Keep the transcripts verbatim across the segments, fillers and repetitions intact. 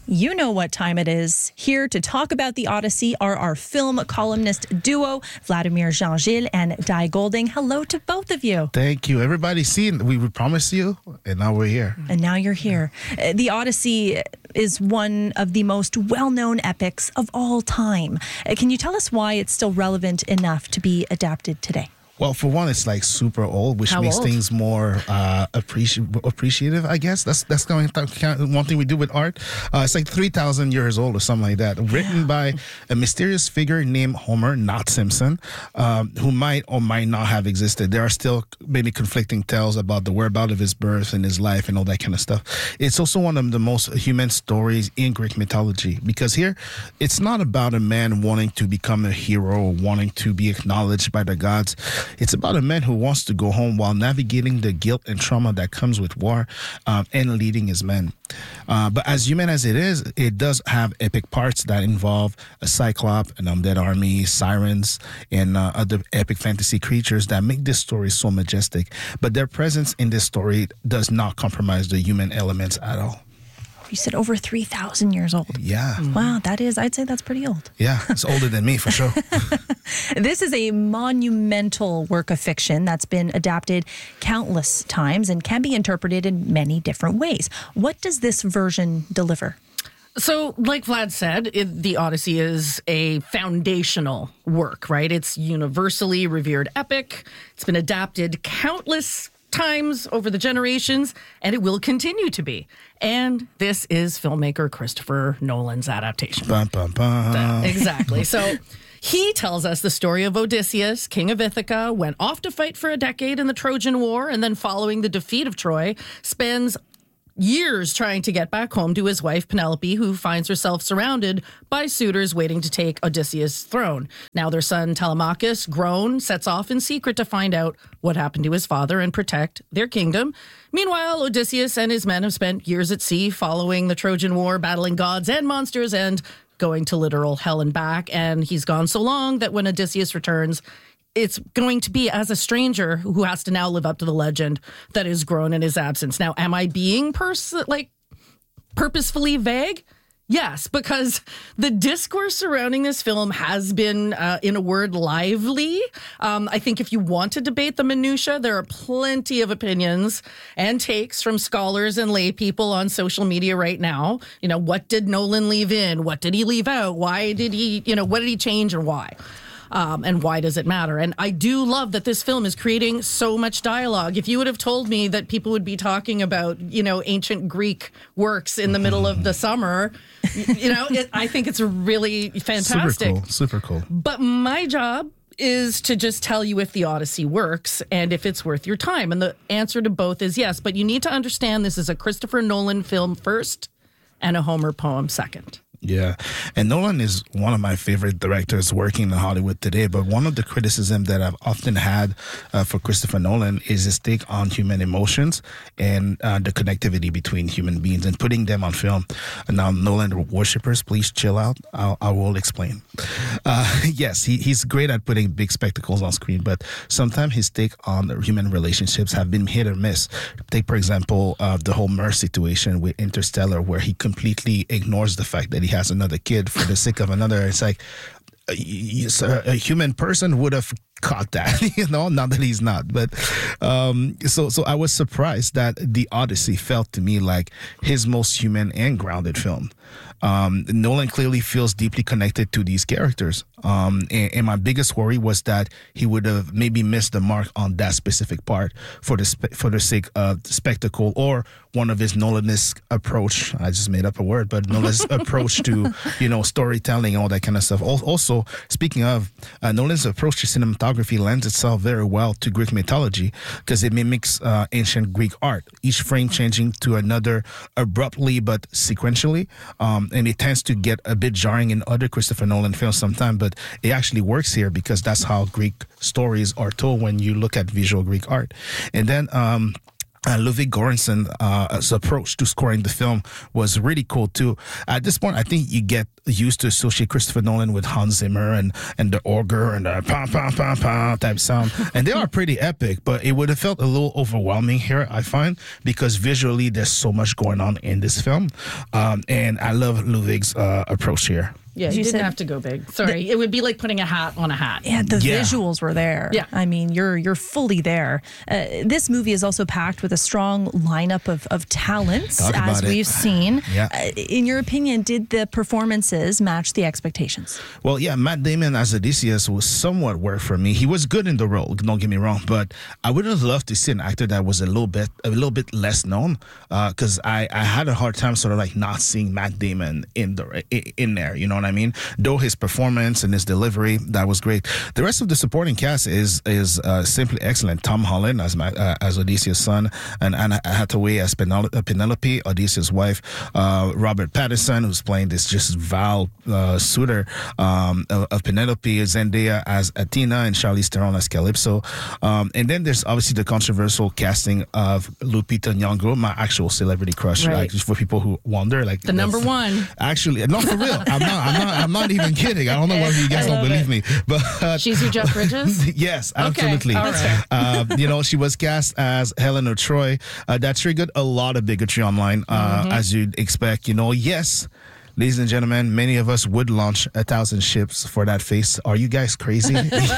You know what time it is. Here to talk about the Odyssey are our film columnist duo, Vladimir Jean-Gilles and Di Golding. Hello to both of you. Thank you. Everybody seen, we promised you, and now we're here. And now you're here. Uh, The Odyssey is one of the most well-known epics of all time. Uh, Can you tell us why it's still relevant enough to be adapted today? Well, for one, it's like super old, which How makes old? things more uh, appreci- appreciative, I guess. That's that's kind of kind of one thing we do with art. Uh, it's like three thousand years old or something like that. Written by a mysterious figure named Homer, not Simpson, um, who might or might not have existed. There are still many conflicting tales about the whereabouts of his birth and his life and all that kind of stuff. It's also one of the most human stories in Greek mythology, because here, it's not about a man wanting to become a hero or wanting to be acknowledged by the gods. It's about a man who wants to go home while navigating the guilt and trauma that comes with war um, and leading his men. Uh, but as human as it is, it does have epic parts that involve a cyclops, an undead army, sirens, and uh, other epic fantasy creatures that make this story so majestic. But their presence in this story does not compromise the human elements at all. You said over three thousand years old. Yeah. Wow, that is, I'd say that's pretty old. Yeah, it's older than me for sure. This is a monumental work of fiction that's been adapted countless times and can be interpreted in many different ways. What does this version deliver? So, like Vlad said, it, the Odyssey is a foundational work, right? It's universally revered epic. It's been adapted countless times over the generations, and it will continue to be. And this is filmmaker Christopher Nolan's adaptation. Bum, bum, bum. Exactly. So he tells us the story of Odysseus, king of Ithaca, went off to fight for a decade in the Trojan War, and then following the defeat of Troy, spends years trying to get back home to his wife Penelope, who finds herself surrounded by suitors waiting to take Odysseus' throne. Now their son Telemachus, grown, sets off in secret to find out what happened to his father and protect their kingdom. Meanwhile, Odysseus and his men have spent years at sea following the Trojan War, battling gods and monsters and going to literal hell and back. And he's gone so long that when Odysseus returns, it's going to be as a stranger who has to now live up to the legend that is grown in his absence. Now, am I being pers- like purposefully vague? Yes, because the discourse surrounding this film has been, uh, in a word, lively. Um, I think if you want to debate the minutia, there are plenty of opinions and takes from scholars and lay people on social media right now. You know, what did Nolan leave in? What did he leave out? Why did he, you know, what did he change and why? Um, and why does it matter? And I do love that this film is creating so much dialogue. If you would have told me that people would be talking about, you know, ancient Greek works in the middle of the summer, you know, it, I think it's really fantastic. Super cool. Super cool. But my job is to just tell you if the Odyssey works and if it's worth your time. And the answer to both is yes. But you need to understand this is a Christopher Nolan film first and a Homer poem second. Yeah. And Nolan is one of my favorite directors working in Hollywood today. But one of the criticisms that I've often had uh, for Christopher Nolan is his take on human emotions and uh, the connectivity between human beings and putting them on film. And now, Nolan worshippers, please chill out. I'll, I will explain. Uh, yes, he, he's great at putting big spectacles on screen, but sometimes his take on human relationships have been hit or miss. Take, for example, uh, the whole Murph situation with Interstellar, where he completely ignores the fact that he has another kid for the sake of another. It's like a, a human person would have caught that, you know, not that he's not. But um, so so I was surprised that The Odyssey felt to me like his most human and grounded film. Um, Nolan clearly feels deeply connected to these characters. Um, and, and my biggest worry was that he would have maybe missed the mark on that specific part for the spe- for the sake of spectacle, or one of his Nolanist approach. I just made up a word, but Nolan's approach to, you know, storytelling and all that kind of stuff. Also, speaking of, uh, Nolan's approach to cinematography lends itself very well to Greek mythology because it mimics uh, ancient Greek art, each frame changing to another abruptly but sequentially. Um, and it tends to get a bit jarring in other Christopher Nolan films sometimes, but it actually works here because that's how Greek stories are told when you look at visual Greek art. And then um, Uh, Ludwig Göransson's uh, approach to scoring the film was really cool too. At this point, I think you get used to associate Christopher Nolan with Hans Zimmer and, and the organ and the pam pam pam pam type sound, and they are pretty epic. But it would have felt a little overwhelming here, I find, because visually there's so much going on in this film, um, and I love Ludwig's uh, approach here. Yeah, you, you didn't have to go big. Sorry, the, it would be like putting a hat on a hat. Yeah, the yeah. visuals were there. Yeah, I mean, you're you're fully there. Uh, this movie is also packed with a strong lineup of of talents, Talk as about we've it. seen. Yeah. Uh, in your opinion, did the performances match the expectations? Well, yeah, Matt Damon as Odysseus was somewhat work for me. He was good in the role. Don't get me wrong, but I would have loved to see an actor that was a little bit a little bit less known, because uh, I I had a hard time sort of like not seeing Matt Damon in the in there. You know what I mean? Though his performance and his delivery, that was great. The rest of the supporting cast is is uh, simply excellent. Tom Holland as my, uh, as Odysseus' son, and Anna Hathaway as Penelope, Odysseus' wife. Uh, Robert Pattinson, who's playing this just vile uh, suitor um, of, of Penelope. Zendaya as Athena, and Charlize Theron as Calypso. Um, and then there's obviously the controversial casting of Lupita Nyong'o, my actual celebrity crush. Right. Like, for people who wonder, like the number one. Actually, not for real. I'm not. I'm not. I'm not even kidding. I don't know why you guys don't believe it. me, but uh, she's who Jeff Bridges. Yes, absolutely. Okay. All right. uh, you know, she was cast as Helena Troy. Uh, that triggered a lot of bigotry online, uh, mm-hmm. as you'd expect. You know, yes. Ladies and gentlemen, many of us would launch a thousand ships for that face. Are you guys crazy?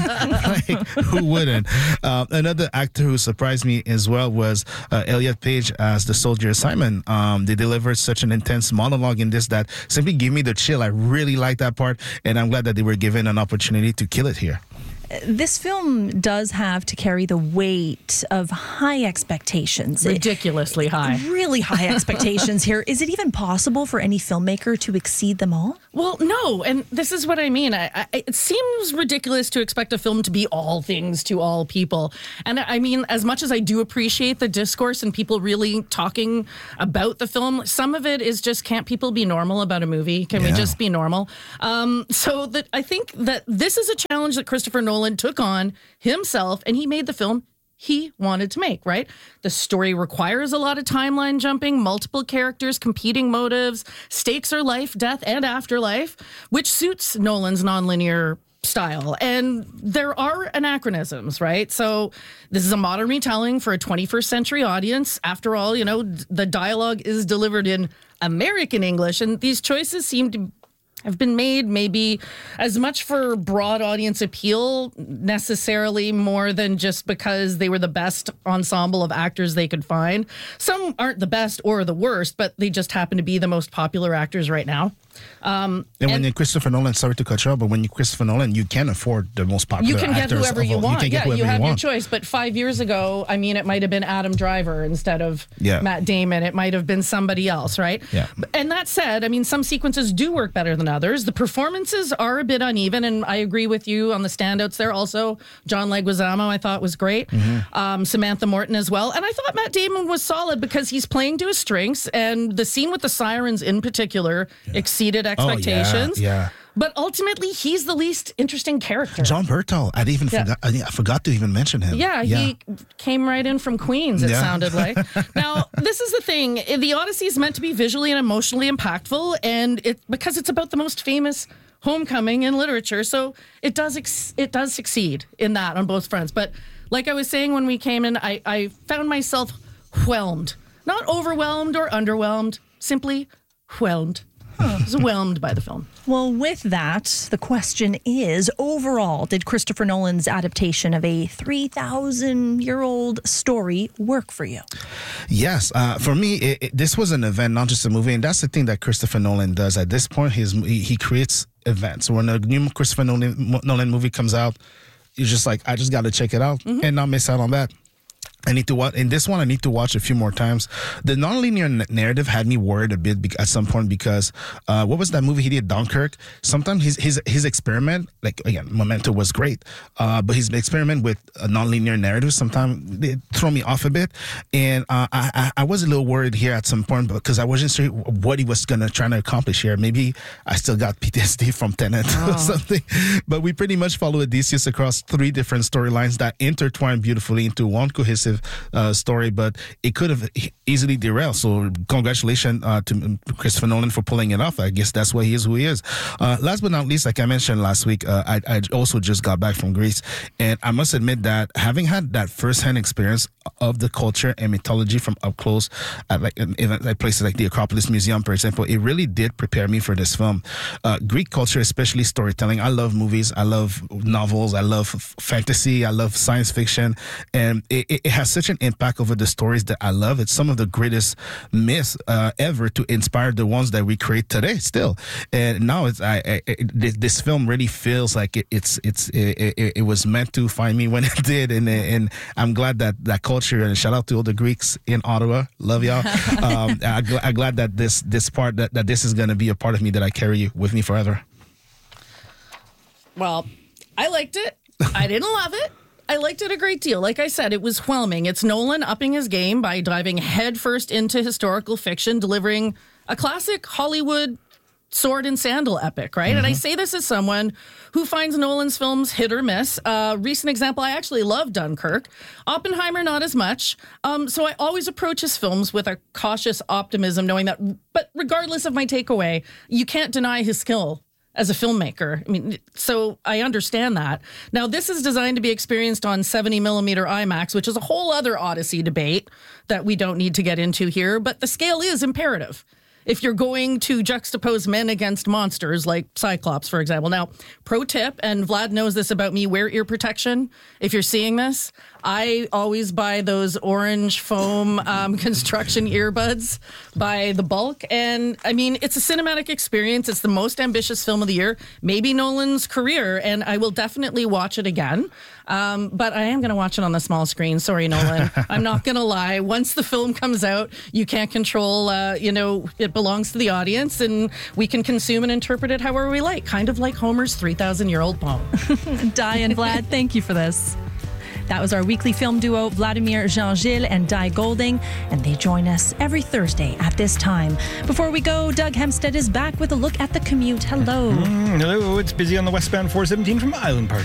Like, who wouldn't? Uh, another actor who surprised me as well was uh, Elliot Page as the soldier Simon. Um, they delivered such an intense monologue in this that simply gave me the chill. I really liked that part, and I'm glad that they were given an opportunity to kill it here. This film does have to carry the weight of high expectations. Ridiculously high. Really high expectations here. Is it even possible for any filmmaker to exceed them all? Well, no. And this is what I mean. I, I, it seems ridiculous to expect a film to be all things to all people. And I mean, as much as I do appreciate the discourse and people really talking about the film, some of it is just, can't people be normal about a movie? Can yeah. we just be normal? Um, so that I think that this is a challenge that Christopher Nolan took on himself, and he made the film he wanted to make, right? The story requires a lot of timeline jumping, multiple characters, competing motives, stakes are life, death, and afterlife, which suits Nolan's nonlinear style. And there are anachronisms, right? So this is a modern retelling for a twenty-first century audience. After all, you know, the dialogue is delivered in American English, and these choices seem to have been made maybe as much for broad audience appeal, necessarily more than just because they were the best ensemble of actors they could find. Some aren't the best or the worst, but they just happen to be the most popular actors right now. Um, and, and when you're and Christopher Nolan, sorry to cut you off, but when you're Christopher Nolan, you can afford the most popular actors. You can get whoever of you all. want. You can get yeah, whoever you have you your want. choice. But five years ago, I mean, it might have been Adam Driver instead of yeah. Matt Damon. It might have been somebody else, right? Yeah. And that said, I mean, some sequences do work better than others. The performances are a bit uneven, and I agree with you on the standouts there. Also, John Leguizamo, I thought was great. Mm-hmm. Um, Samantha Morton as well. And I thought Matt Damon was solid because he's playing to his strengths, and the scene with the sirens in particular yeah. exceeded expectations. Oh, yeah, yeah. But ultimately, he's the least interesting character. John Bertal. I'd even yeah. forgot. I forgot to even mention him. Yeah, yeah, he came right in from Queens. It yeah. sounded like. Now, this is the thing: the Odyssey is meant to be visually and emotionally impactful, and it because it's about the most famous homecoming in literature, so it does ex- it does succeed in that on both fronts. But like I was saying when we came in, I, I found myself whelmed, not overwhelmed or underwhelmed, simply whelmed. I was whelmed by the film. Well, with that, the question is, overall, did Christopher Nolan's adaptation of a three thousand year old story work for you? Yes. Uh, for me, it, it, this was an event, not just a movie. And that's the thing that Christopher Nolan does. At this point, his, he, he creates events. When a new Christopher Nolan, Nolan movie comes out, you're just like, I just got to check it out mm-hmm. and not miss out on that. I need to watch in this one. I need to watch a few more times. The nonlinear n- narrative had me worried a bit be- at some point because uh, what was that movie he did, Dunkirk? Sometimes his his his experiment, like again, Memento was great, uh, but his experiment with a nonlinear narrative sometimes they throw me off a bit, and uh, I, I I was a little worried here at some point because I wasn't sure what he was gonna try to accomplish here. Maybe I still got P T S D from Tenet oh. or something. But we pretty much follow Odysseus across three different storylines that intertwine beautifully into one cohesive narrative uh, story, but it could have easily derailed. So congratulations uh, to Christopher Nolan for pulling it off. I guess that's why he is who he is. Uh, last but not least, like I mentioned last week, uh, I, I also just got back from Greece, and I must admit that having had that firsthand experience of the culture and mythology from up close at like in, in like places like the Acropolis Museum, for example, it really did prepare me for this film. Uh, Greek culture, especially storytelling. I love movies. I love novels. I love f- fantasy. I love science fiction, and it, it has such an impact over the stories that I love. It's some of the greatest myths uh, ever to inspire the ones that we create today still. And now it's I, I it, this film really feels like it, it's it's it, it, it was meant to find me when it did, and and I'm glad that that culture, and shout out to all the Greeks in Ottawa, love y'all. um, I, I'm glad that this this part that, that this is going to be a part of me that I carry with me forever. Well, I liked it. I didn't love it. I liked it a great deal. Like I said, it was whelming. It's Nolan upping his game by diving headfirst into historical fiction, delivering a classic Hollywood sword and sandal epic, right? Mm-hmm. And I say this as someone who finds Nolan's films hit or miss. Uh, recent example, I actually love Dunkirk. Oppenheimer, not as much. Um, so I always approach his films with a cautious optimism, knowing that, but regardless of my takeaway, you can't deny his skill as a filmmaker. I mean, so I understand that. Now, this is designed to be experienced on seventy millimeter IMAX, which is a whole other Odyssey debate that we don't need to get into here, but the scale is imperative if you're going to juxtapose men against monsters like Cyclops, for example. Now, pro tip, and Vlad knows this about me, wear ear protection if you're seeing this. I always buy those orange foam um, construction earbuds by the bulk. And I mean, it's a cinematic experience. It's the most ambitious film of the year, maybe Nolan's career, and I will definitely watch it again. Um, but I am going to watch it on the small screen. Sorry, Nolan. I'm not going to lie. Once the film comes out, you can't control, uh, you know, it belongs to the audience, and we can consume and interpret it however we like, kind of like Homer's three thousand year old poem. Di and Vlad, thank you for this. That was our weekly film duo, Vladimir Jean-Gilles and Di Golding, and they join us every Thursday at this time. Before we go, Doug Hempstead is back with a look at the commute. Hello. Mm, hello, it's busy on the westbound four seventeen from Island Park